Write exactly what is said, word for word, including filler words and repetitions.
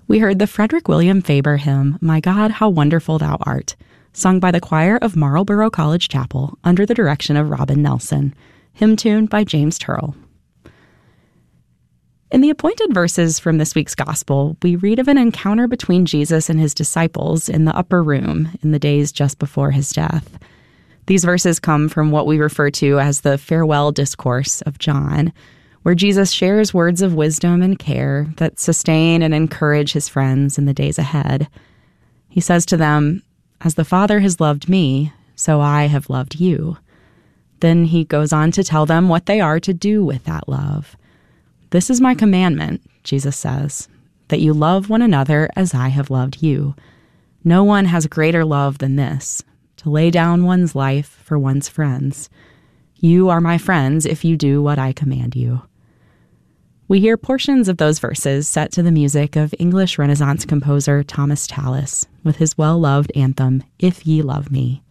We heard the Frederick William Faber hymn, My God, How Wonderful Thou Art, sung by the choir of Marlborough College Chapel under the direction of Robin Nelson, hymn tune by James Turrell. In the appointed verses from this week's gospel, we read of an encounter between Jesus and his disciples in the upper room in the days just before his death. These verses come from what we refer to as the farewell discourse of John, where Jesus shares words of wisdom and care that sustain and encourage his friends in the days ahead. He says to them, "As the Father has loved me, so I have loved you." Then he goes on to tell them what they are to do with that love. "This is my commandment," Jesus says, "that you love one another as I have loved you. No one has greater love than this, to lay down one's life for one's friends. You are my friends if you do what I command you." We hear portions of those verses set to the music of English Renaissance composer Thomas Tallis with his well-loved anthem, If Ye Love Me.